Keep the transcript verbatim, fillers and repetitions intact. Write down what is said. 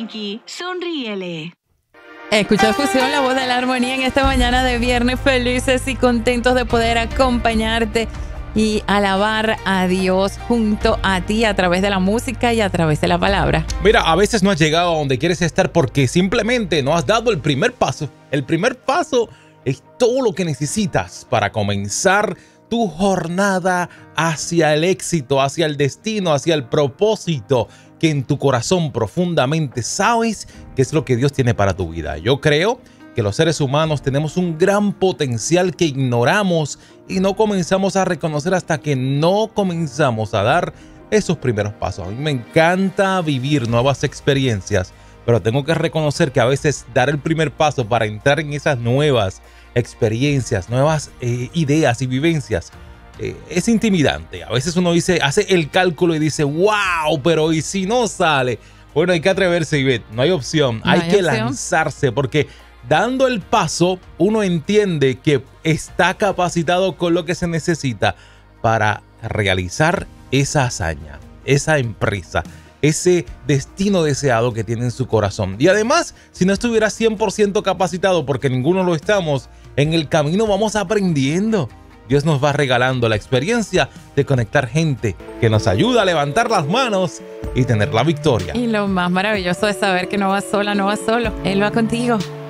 Pinky, sonríele. Escucha Fusión, la voz de la armonía en esta mañana de viernes, felices y contentos de poder acompañarte y alabar a Dios junto a ti a través de la música y a través de la palabra. Mira, a veces no has llegado a donde quieres estar porque simplemente no has dado el primer paso. El primer paso es todo lo que necesitas para comenzar tu jornada hacia el éxito, hacia el destino, hacia el propósito que en tu corazón profundamente sabes que es lo que Dios tiene para tu vida. Yo creo que los seres humanos tenemos un gran potencial que ignoramos y no comenzamos a reconocer hasta que no comenzamos a dar esos primeros pasos. A mí me encanta vivir nuevas experiencias, pero tengo que reconocer que a veces dar el primer paso para entrar en esas nuevas experiencias, nuevas eh, ideas y vivencias, eh, es intimidante. A veces uno dice, hace el cálculo y dice, wow, pero ¿y si no sale? Bueno, hay que atreverse, Ivette, no hay opción, no hay, hay que opción. lanzarse, porque dando el paso, uno entiende que está capacitado con lo que se necesita para realizar esa hazaña, esa empresa, ese destino deseado que tiene en su corazón. Y además, si no estuviera cien por ciento capacitado, porque ninguno lo estamos, en el camino vamos aprendiendo. Dios nos va regalando la experiencia de conectar gente que nos ayuda a levantar las manos y tener la victoria. Y lo más maravilloso es saber que no vas sola, no vas solo. Él va contigo.